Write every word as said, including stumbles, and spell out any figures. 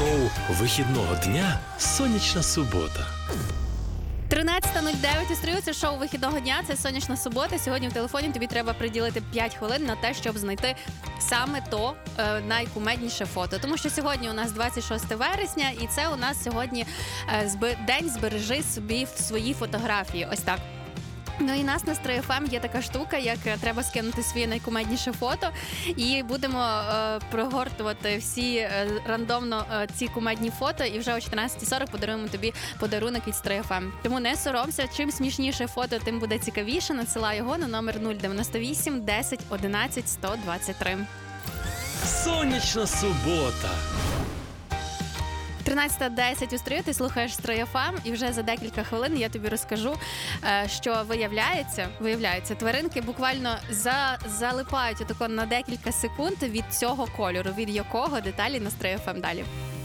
Шоу вихідного дня «Сонячна субота». тринадцята нуль дев'ять у Стрию, це шоу вихідного дня, це сонячна субота. Сьогодні в телефоні тобі треба приділити п'ять хвилин на те, щоб знайти саме то е, найкумедніше фото. Тому що сьогодні у нас двадцять шосте вересня, і це у нас сьогодні е, зб... день «Збережи собі свої фотографії». Ось так. Ну і нас на Стрий еф ем є така штука, як треба скинути своє найкумедніше фото, і будемо е, прогортувати всі е, рандомно е, ці кумедні фото, і вже о чотирнадцята сорок подаруємо тобі подарунок від Стрий еф ем. Тому не соромся, чим смішніше фото, тим буде цікавіше. Надсилай його на номер нуль дев'яносто вісім десять одинадцять сто двадцять три. Сонячна субота. тринадцята десять у Стрию, ти слухаєш Стрий еф ем, і вже за декілька хвилин я тобі розкажу, що виявляється, виявляється, тваринки буквально за, залипають отако на декілька секунд від цього кольору, від якого деталі на Стрий еф ем далі.